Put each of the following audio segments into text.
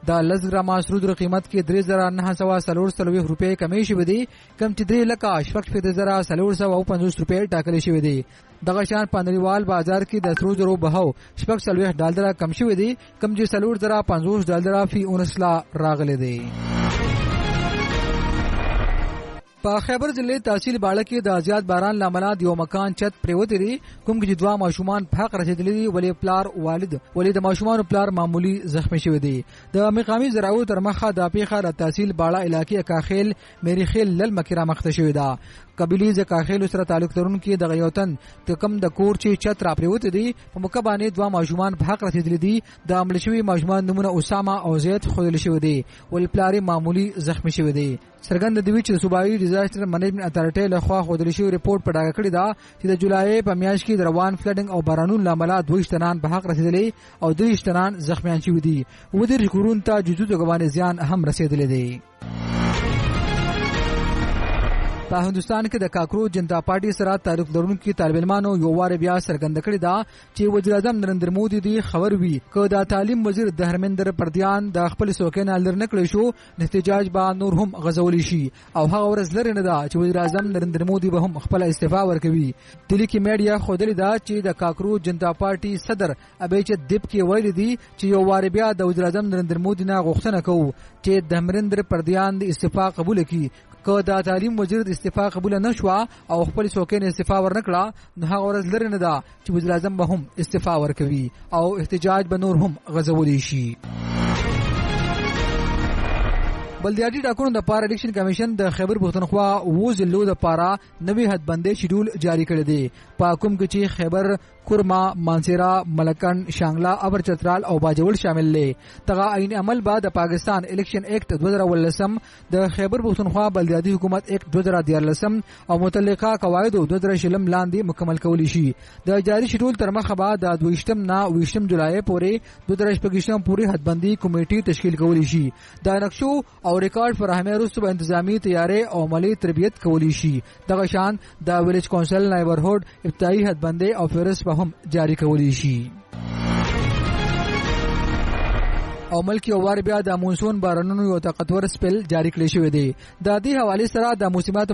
د 10 ګرامه سرود قیمت کې 3940 روپۍ کمی شوې دي، کم چې 3,40,450 روپۍ ټاکل شوې دي. دغه شان په نړیوال بازار کې د سرو زرو بهاو $40 کم شوې دي، کم چې $40.50 فی اونس لا راغلي دي. په خیبر ضلع تحصیل باړه کې د زیات باران لامل د یو مکان چت پریوتی دی، کوم چې دوه ماشومان په حق رسیدلي دي، ولې د ماشومان پلار معمولی زخمی شوی دی. د مقامی زراعو تر مخه د پیښه د تحصیل باړه علاقې کاخیل میریخیل لل مکرا مخته شوی دا. قبیلی ز کاخیل سره تعلق لرونکي د غیوتن کم د کور چې چت را پریوتی دی په مکبانې دوه ماشومان په حق رسیدلي دي. د عمل شوی ماشومان نمونه اسامه او زید خودل شوی دی، ول پلار معمولی زخمی شوی دی. سرګند دی چې صوبایي ډیزاستر منیجمنت اتارټي له خوا خودل شوی ریپورت په ډاګه کړی دا چې د جولای په میاشت کې د روان فلډینګ او بارانونو لامل 2 تنان په حق رسیدلي او 3 تنان زخمیان شوی دي. ودې کورون ته جزو ځګوانې زیان هم رسیدلی دی. په هندستان کې د کاکروچ جنتا پارټي سره تعلق لرونکي طالب علمانو یو وار بیا څرګنده کړې ده چې وزیر اعظم نریندر مودي دی خبر وی که د تعلیم وزیر دھرمیندر پردیان د خپل سوکین لر نکړي شو احتجاج به نور هم غزول شي او هغه ورځ لري نه ده چې وزیر اعظم نریندر مودي به هم خپل استعفا ورکوي. دلی کې میډیا خودلی ده چې د کاکروچ جنتا پارټي صدر ابیچ دیپ کې ویل دي چې یو وار بیا د وزیر اعظم نریندر مودي نه غوښتنه کوي چې دھرمیندر پردیان د استعفا قبول کړي. که د تعلیم وزیر استعفا قبول نه شو او خپل سوکین استعفا ورنکړه نو هغه ورځ لري نه ده چې وزیر اعظم به هم استعفا ورکوي او احتجاج به نور هم غزولی شي. بلدیاتي ټاکنو د پاره الیکشن کمیشن د خیبر پښتونخوا وزلو د پاره نوې حدبندي شیډول جاری کړی دی. په کوم کې چې خیبر کورما مانسیرا ملکن شانګلا ابر چترال او باجوړ شامل دي. دغه عین عمل بعد د پاکستان الیکشن ایکټ 2018 د خیبر پښتونخوا بلدیاتي حکومت ایکټ 2014 او متعلقه قواعد 2020 لاندې مکمل کولی شي. د جاری شیډول تر مخه بعد د 28 نه 28 جولای پورې 2025 پورې حدبندي کمیټي تشکیل کولی شي. د نقشو او ریکارډ فراهمي وروسته انتظامی تیاری او عملی تربیت کولی شي. دغه شان د ویلیج کونسل نایبرهود ابتدایي حدبندي او فهرست هم جاری کولی شي. او ملکی اوار بیا د مونسون بارانونو یو طاقتور سپیل جاری کړی شوی دی. د دې حواله سره د موسمیات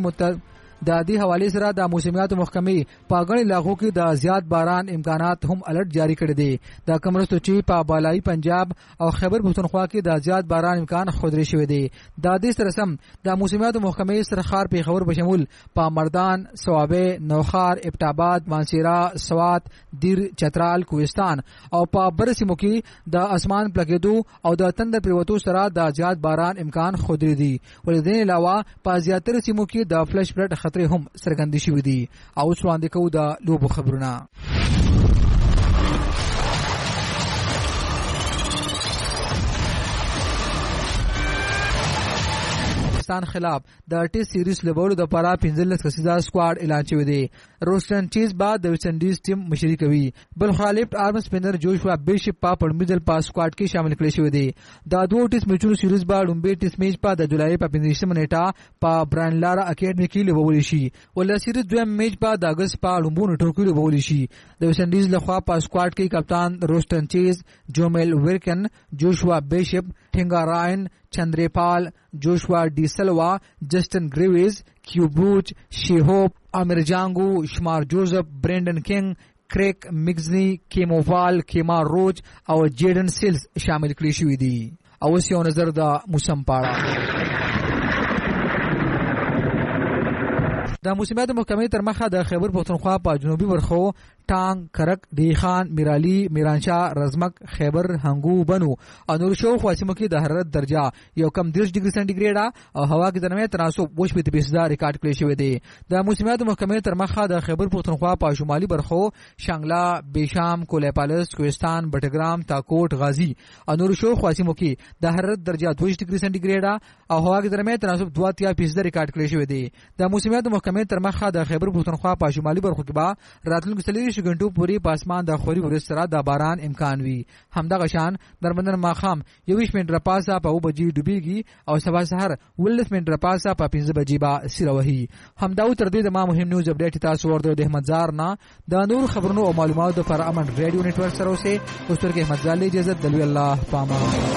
محکمې په غړي لاغو کې د زیات باران امکانات هم الرټ جاری کړی دی. د کمرستو چې په بالای پنجاب او خیبر پښتونخوا کې د زیات باران امکان خودري شوی دی. د دې سره سم د موسمیات محکمې سرخار په خبر په شمول په مردان، سوابه، نوخار، ابټاباد، مانسیرا، سوات، دیر، چترال، کوهستان او په برسمو کې د اسمان پلګېدو او د تندر پریوتو سره د زیات باران امکان خودري دي. ولې دې علاوه په زیاتره سیمو کې د فلش فلډ خطرې هم څرګندې شوې دي. او اوس وړاندې کوو د لوبو خبرونه. خلاف د ټیسټ سیریز لوبولو د لپاره 15 کسیزه سکواډ اعلان شوی دی. روسټن چیز بعد د ویسټ انډیز ټیم مشري کوي. بل خالف آرم سپینر جوشوا بیشپ په پړمیدل پاس سکواډ کې شامل کړي شوی دی. د دوه ټیسټ میچونو سیریز بعد لومبي ټیسټ میچ په د جولای په 15 نیټه په برانلارا اکیډمي کې لوبول شي. ول سیریز دویم میچ په د اگست په لومبونو ټرو کې لوبول شي. د ویسټ انډیز لخوا په سکواډ کې کپتان روسټن چیز، جومل ورکن، جوشوا بیشپ، ټینګا راین، چندریپال، جوشوا डी سلوا، جسٹن گریویز، کیوبروچ، شیهوب، امیر جانگو، شمار جوزف، برینڈن کنگ، کریک مگزنی، کیمووال، کیما روج او جیډن سیلز شامل کړي شوی دي. او یو نظر د موسم پاړه. د موسمیات محکمې تر مخه د خیبر پښتونخوا په جنوبي برخو ټانګ، کرک، دیخان، میرالی، میرانشاه، رزمک، خیبر، هنګو، بنو او نور شو خواسمو کې د حرارت درجه یو کم 30 ډیګري سنټیګریډ او هوا کې د نوې تناسب 28% ریکارډ کړی شوی دی. د موسمیات محکمې تر مخه د خیبر پښتونخوا په شمالي برخو شانګلا، بیشام، کولای پالس، کوهستان، بټګرام، تاکوټ، غازی او نور شو خواسمو کې د حرارت درجه 22 ډیګري سنټیګریډ او هوا کې د نوې تناسب 2% ریکارډ کړی شوی دی. د موسمیات محکمې تر مخه د خیبر پښتونخوا په شمالي برخو کې با راتلونکي 30 غنټو پوری پاسمان د خوري ورځ سره د باران امکان وي. همدغه شان درمندن ماخام 21 منټ رپاسه په 2 بجې ډوبېږي او سبا سحر 19 منټ رپاسه په 5 بجې با سره وهي. همداو تر دې د ما مهم نیوز اپډیټ تاسو ورته د احمد زار نه د نور خبرونو او معلوماتو پر امن ریډیو نتورک سره اوسه اوس ترګه احمد زال اجازه دلوي الله پامان.